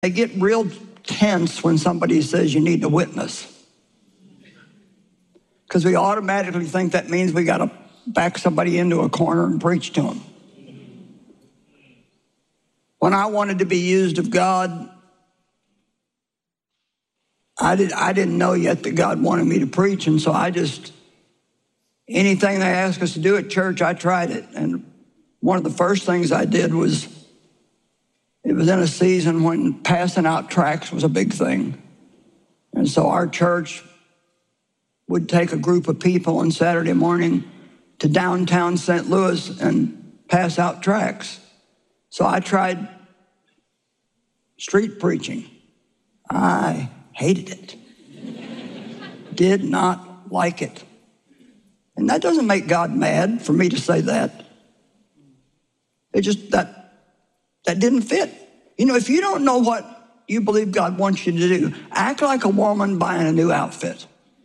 They get real tense when somebody says you need to witness, because we automatically think that means we got to back somebody into a corner and preach to them. When I wanted to be used of God, I didn't know yet that God wanted me to preach, and so anything they asked us to do at church, I tried it. And one of the first things I did was, it was in a season when passing out tracts was a big thing. And so our church would take a group of people on Saturday morning to downtown St. Louis and pass out tracts. So I tried street preaching. I hated it. Did not like it. And that doesn't make God mad for me to say that. It just, that didn't fit. You know, if you don't know what you believe God wants you to do, act like a woman buying a new outfit.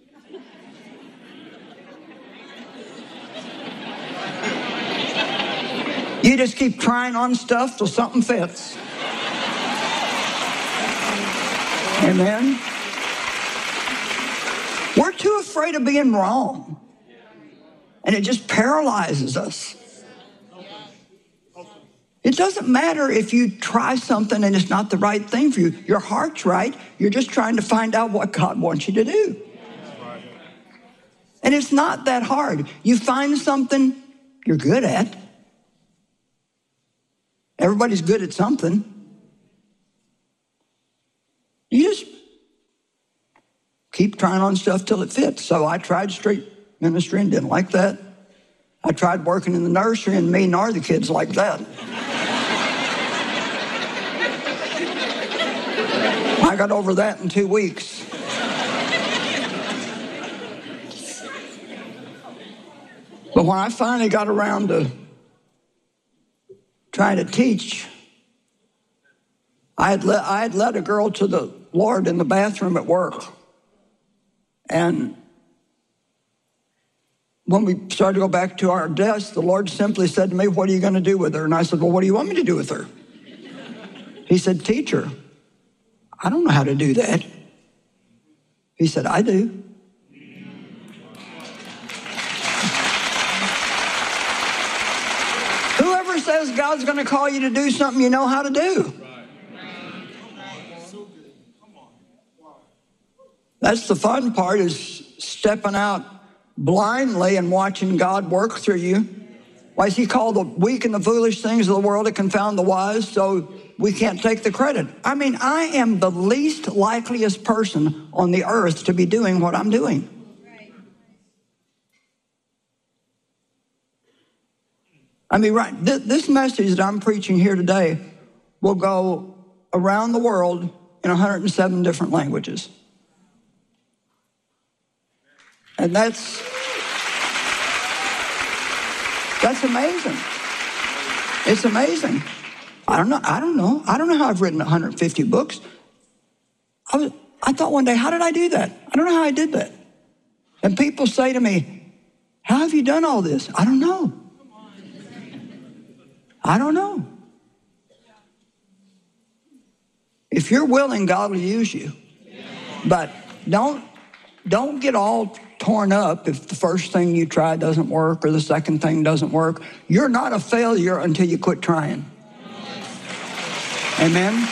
You just keep trying on stuff till something fits. Amen. We're too afraid of being wrong. And it just paralyzes us. It doesn't matter if you try something and it's not the right thing for you. Your heart's right. You're just trying to find out what God wants you to do. And it's not that hard. You find something you're good at. Everybody's good at something. You just keep trying on stuff till it fits. So I tried street ministry and didn't like that. I tried working in the nursery, and me nor the kids like that. I got over that in 2 weeks. But when I finally got around to trying to teach, I had led a girl to the Lord in the bathroom at work. And when we started to go back to our desk, the Lord simply said to me, "What are you going to do with her?" And I said, "Well, what do you want me to do with her?" He said, "Teach her." I don't know how to do that. He said, "I do." Whoever says God's going to call you to do something you know how to do. That's the fun part, is stepping out blindly and watching God work through you. Why is he called the weak and the foolish things of the world to confound the wise? So we can't take the credit. I mean, I am the least likeliest person on the earth to be doing what I'm doing. I mean, right, this message that I'm preaching here today will go around the world in 107 different languages. And that's amazing. It's amazing. I don't know how I've written 150 books. I thought one day, how did I do that? I don't know how I did that. And people say to me, "How have you done all this?" I don't know. I don't know. If you're willing, God will use you. But don't get all torn up if the first thing you try doesn't work or the second thing doesn't work. You're not a failure until you quit trying. Amen.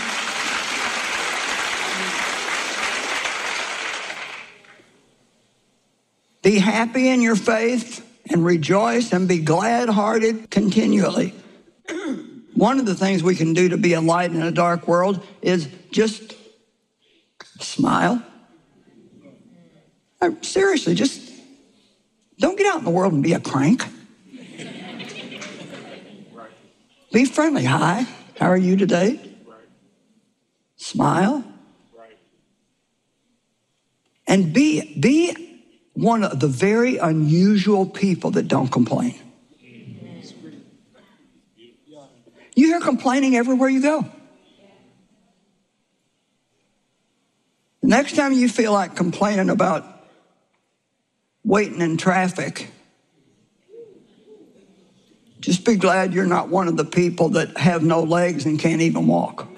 Be happy in your faith and rejoice and be glad-hearted continually. One of the things we can do to be a light in a dark world is just smile. Seriously, just don't get out in the world and be a crank. Be friendly. "Hi, how are you today?" Smile. And be one of the very unusual people that don't complain. You hear complaining everywhere you go. The next time you feel like complaining about waiting in traffic, just be glad you're not one of the people that have no legs and can't even walk.